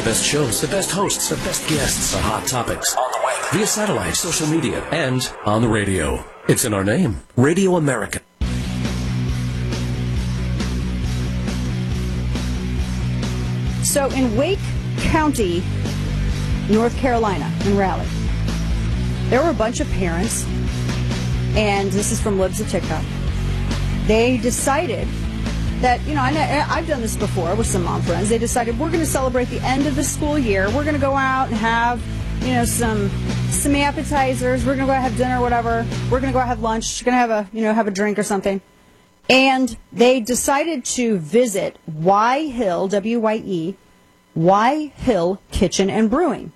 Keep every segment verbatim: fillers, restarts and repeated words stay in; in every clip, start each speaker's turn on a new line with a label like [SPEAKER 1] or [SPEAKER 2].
[SPEAKER 1] best shows, the best hosts, the best guests, the hot topics. On the web, via satellite, social media, and on the radio. It's in our name. Radio America.
[SPEAKER 2] So in Wake County, North Carolina, in Raleigh, there were a bunch of parents, and this is from Libs of TikTok. They decided that, you know, I, I've done this before with some mom friends. They decided we're going to celebrate the end of the school year. We're going to go out and have, you know, some some appetizers. We're going to go have dinner or whatever. We're going to go have lunch. We're going to have a, you know, have a drink or something. And they decided to visit Y Hill, W Y E, Y Hill Kitchen and Brewing.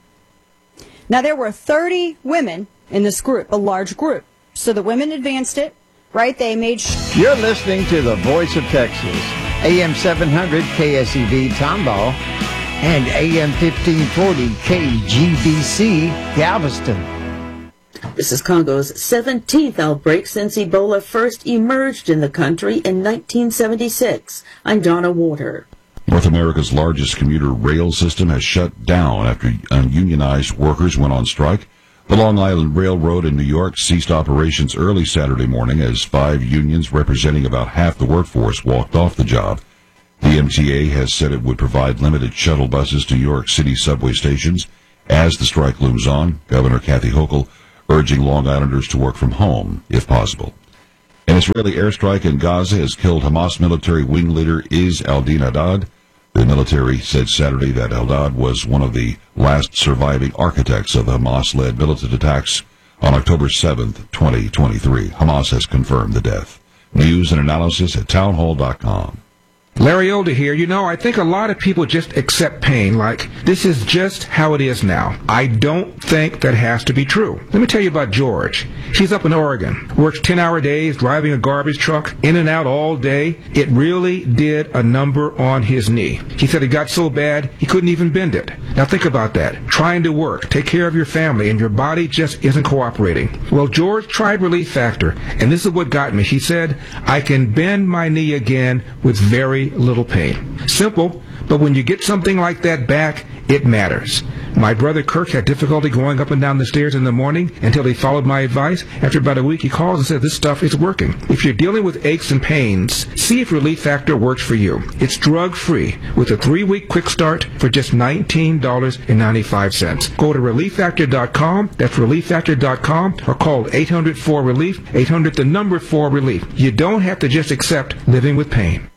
[SPEAKER 2] Now, there were thirty women in this group, a large group. So the women advanced it, right? They made... Sh-
[SPEAKER 3] You're listening to the Voice of Texas, A M seven hundred K S E V Tomball and A M fifteen forty K G B C Galveston.
[SPEAKER 4] This is Congo's seventeenth outbreak since Ebola first emerged in the country in nineteen seventy-six. I'm Donna Water.
[SPEAKER 5] North America's largest commuter rail system has shut down after ununionized workers went on strike. The Long Island Railroad in New York ceased operations early Saturday morning as five unions representing about half the workforce walked off the job. The M T A has said it would provide limited shuttle buses to New York City subway stations as the strike looms on. Governor Kathy Hochul urging Long Islanders to work from home if possible. An Israeli airstrike in Gaza has killed Hamas military wing leader Is al-Din Haddad. The military said Saturday that Haddad was one of the last surviving architects of the Hamas-led militant attacks on October seventh, twenty twenty-three. Hamas has confirmed the death. News and analysis at townhall dot com.
[SPEAKER 6] Larry Older here. You know, I think a lot of people just accept pain like this is just how it is now. I don't think that has to be true. Let me tell you about George. He's up in Oregon, works ten-hour days, driving a garbage truck, in and out all day. It really did a number on his knee. He said it got so bad he couldn't even bend it. Now think about that. Trying to work, take care of your family, and your body just isn't cooperating. Well, George tried Relief Factor, and this is what got me. He said, I can bend my knee again with very little pain. Simple, but when you get something like that back, it matters. My brother Kirk had difficulty going up and down the stairs in the morning until he followed my advice. After about a week, he calls and says, this stuff is working. If you're dealing with aches and pains, see if Relief Factor works for you. It's drug-free with a three-week quick start for just nineteen ninety-five. Go to relief factor dot com, that's relief factor dot com, or call eight hundred four relief, eight hundred the number four relief. You don't have to just accept living with pain.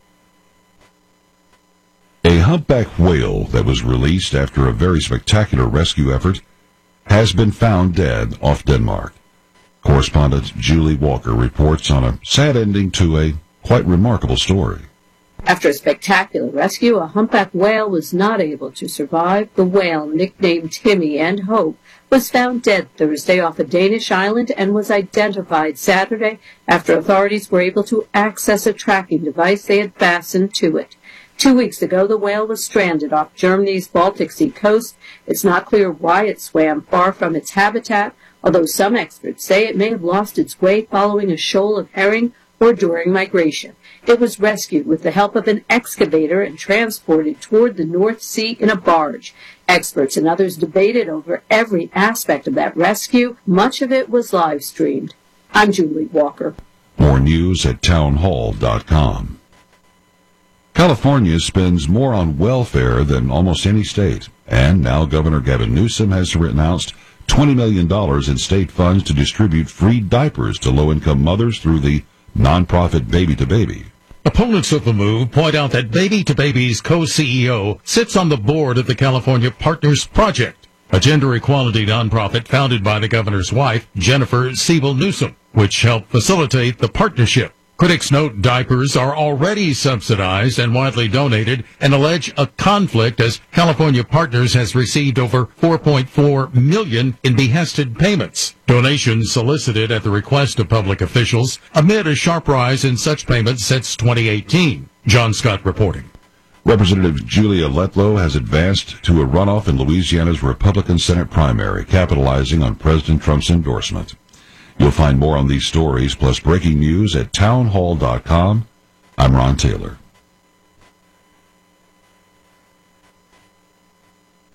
[SPEAKER 5] A humpback whale that was released after a very spectacular rescue effort has been found dead off Denmark. Correspondent Julie Walker reports on a sad ending to a quite remarkable story.
[SPEAKER 7] After a spectacular rescue, a humpback whale was not able to survive. The whale, nicknamed Timmy and Hope, was found dead Thursday off a Danish island and was identified Saturday after authorities were able to access a tracking device they had fastened to it. Two weeks ago, the whale was stranded off Germany's Baltic Sea coast. It's not clear why it swam far from its habitat, although some experts say it may have lost its way following a shoal of herring or during migration. It was rescued with the help of an excavator and transported toward the North Sea in a barge. Experts and others debated over every aspect of that rescue. Much of it was live streamed. I'm Julie Walker.
[SPEAKER 5] More news at townhall dot com. California spends more on welfare than almost any state, and now Governor Gavin Newsom has announced twenty million dollars in state funds to distribute free diapers to low-income mothers through the nonprofit Baby to Baby.
[SPEAKER 8] Opponents of the move point out that Baby to Baby's co-C E O sits on the board of the California Partners Project, a gender equality nonprofit founded by the governor's wife, Jennifer Siebel Newsom, which helped facilitate the partnership. Critics note diapers are already subsidized and widely donated and allege a conflict as California Partners has received over four point four million dollars in behested payments. Donations solicited at the request of public officials amid a sharp rise in such payments since twenty eighteen. John Scott reporting.
[SPEAKER 5] Representative Julia Letlow has advanced to a runoff in Louisiana's Republican Senate primary, capitalizing on President Trump's endorsement. You'll find more on these stories, plus breaking news at townhall dot com. I'm Ron Taylor.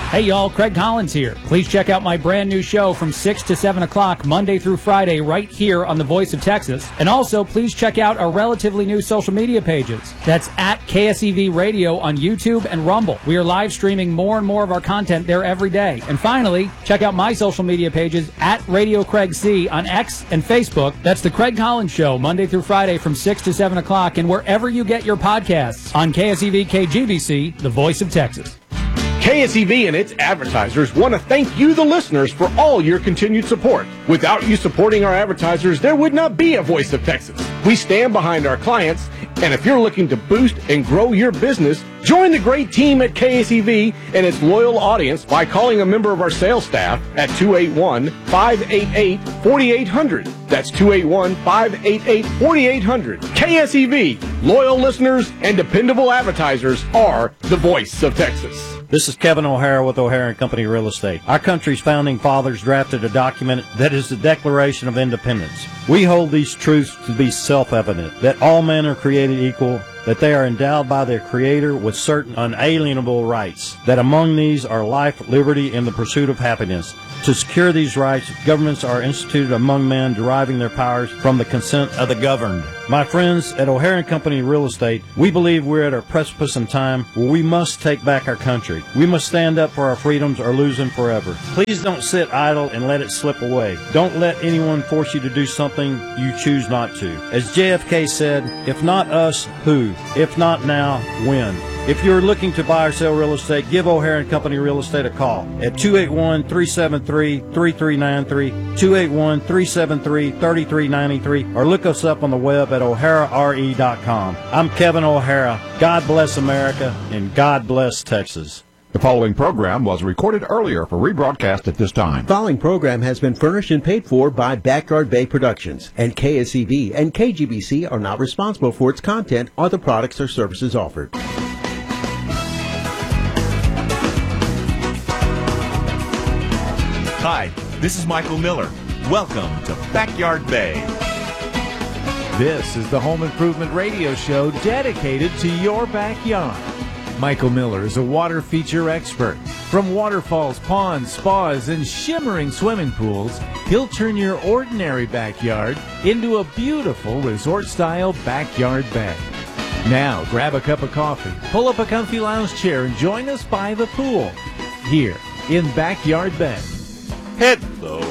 [SPEAKER 9] Hey y'all, Craig Collins here. Please check out my brand new show from six to seven o'clock Monday through Friday right here on the Voice of Texas. And also, please check out our relatively new social media pages. That's at K S E V Radio on YouTube and Rumble. We are live streaming more and more of our content there every day. And finally, check out my social media pages at Radio Craig C on X and Facebook. That's the Craig Collins Show Monday through Friday from six to seven o'clock and wherever you get your podcasts on K S E V K G B C, the Voice of Texas.
[SPEAKER 10] K S E V and its advertisers want to thank you, the listeners, for all your continued support. Without you supporting our advertisers, there would not be a Voice of Texas. We stand behind our clients, and if you're looking to boost and grow your business, join the great team at K S E V and its loyal audience by calling a member of our sales staff at two eight one, five eight eight, four eight zero zero. That's two eight one, five eight eight, four eight zero zero. K S E V, loyal listeners and dependable advertisers are the Voice of Texas.
[SPEAKER 11] This is Kevin O'Hara with O'Hara and Company Real Estate. Our country's founding fathers drafted a document that is the Declaration of Independence. We hold these truths to be self-evident, that all men are created equal, that they are endowed by their Creator with certain unalienable rights, that among these are life, liberty, and the pursuit of happiness. To secure these rights, governments are instituted among men, deriving their powers from the consent of the governed. My friends at O'Hara and Company Real Estate, we believe we're at a precipice in time where we must take back our country. We must stand up for our freedoms or lose them forever. Please don't sit idle and let it slip away. Don't let anyone force you to do something you choose not to. As J F K said, if not us, who? If not now, when? If you're looking to buy or sell real estate, give O'Hara and Company Real Estate a call at two eight one, three seven three, three three nine three, two eight one, three seven three, three three nine three, or look us up on the web at o'hara r e dot com. I'm Kevin O'Hara. God bless America, and God bless Texas.
[SPEAKER 12] The following program was recorded earlier for rebroadcast at this time.
[SPEAKER 13] The following program has been furnished and paid for by Backyard Bay Productions, and K S E V and K G B C are not responsible for its content or the products or services offered.
[SPEAKER 14] Hi, this is Michael Miller. Welcome to Backyard Bay.
[SPEAKER 15] This is the home improvement radio show dedicated to your backyard. Michael Miller is a water feature expert. From waterfalls, ponds, spas, and shimmering swimming pools, he'll turn your ordinary backyard into a beautiful resort-style backyard bay. Now, grab a cup of coffee, pull up a comfy lounge chair, and join us by the pool here in Backyard Bay.
[SPEAKER 14] Hello,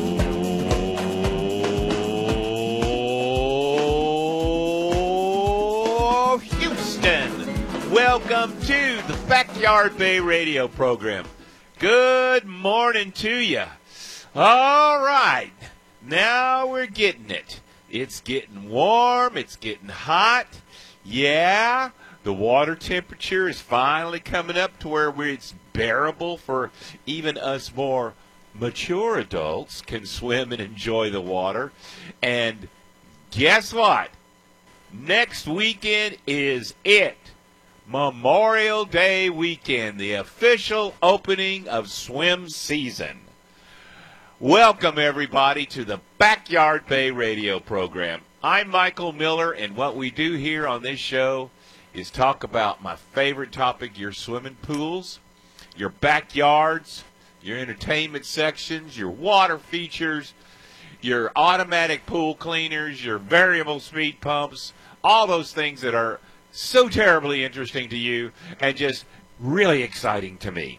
[SPEAKER 14] Houston. Welcome to the Backyard Bay radio program. Good morning to you. All right, now we're getting it. It's getting warm. It's getting hot. Yeah, the water temperature is finally coming up to where it's bearable for even us more mature adults can swim and enjoy the water. And guess what? Next weekend is it. Memorial Day weekend, the official opening of swim season. Welcome, everybody, to the Backyard Bay radio program. I'm Michael Miller, and what we do here on this show is talk about my favorite topic, your swimming pools, your backyards, your entertainment sections, your water features, your automatic pool cleaners, your variable speed pumps, all those things that are so terribly interesting to you and just really exciting to me.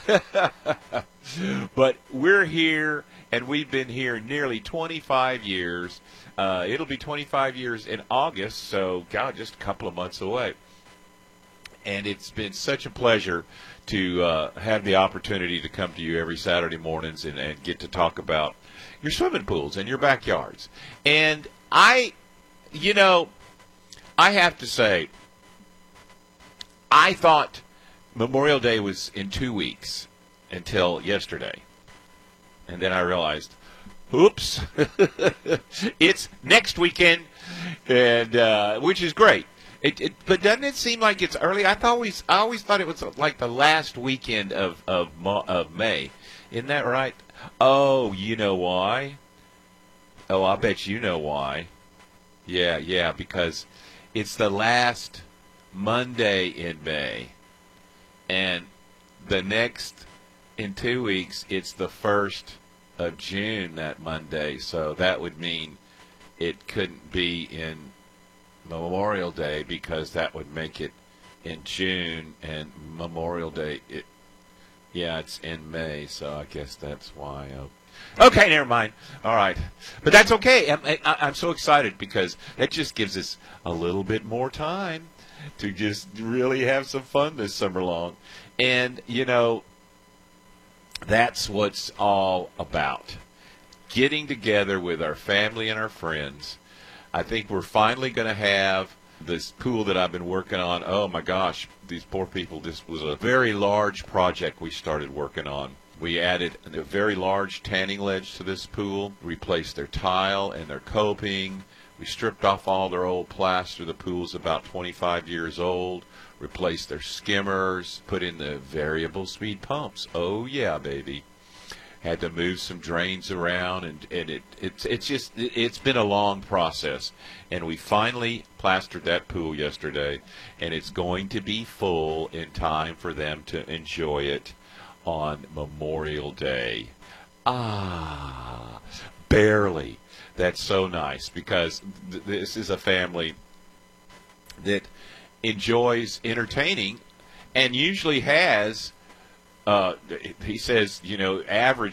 [SPEAKER 14] But we're here, and we've been here nearly twenty-five years. Uh, it'll be twenty-five years in August, so, God, just a couple of months away. And it's been such a pleasure to uh, have the opportunity to come to you every Saturday mornings and, and get to talk about your swimming pools and your backyards. And I, you know, I have to say, I thought Memorial Day was in two weeks until yesterday. And then I realized, oops, it's next weekend, and uh, which is great. It, it, but doesn't it seem like it's early? I thought always, I always thought it was like the last weekend of of, of May. Isn't that right? Oh, you know why? Oh, I bet you know why. Yeah, yeah, because it's the last Monday in May, and the next in two weeks, it's the first of June that Monday, so that would mean it couldn't be in Memorial Day because that would make it in June, and Memorial Day, it, yeah, it's in May, so I guess that's why. Oh. Okay, never mind. All right. But that's okay. I'm, I, I'm so excited because that just gives us a little bit more time to just really have some fun this summer long. And, you know, that's what's all about. Getting together with our family and our friends. I think we're finally going to have this pool that I've been working on. Oh, my gosh, these poor people. This was a very large project we started working on. We added a very large tanning ledge to this pool, replaced their tile and their coping. We stripped off all their old plaster. The pool's about twenty-five years old. Replaced their skimmers, put in the variable speed pumps. Oh, yeah, baby. Had to move some drains around, and, and it, it's it's just, it, it's been a long process. And we finally plastered that pool yesterday, and it's going to be full in time for them to enjoy it on Memorial Day. Ah, barely. That's so nice, because th- this is a family that enjoys entertaining and usually has, uh, he says, you know, average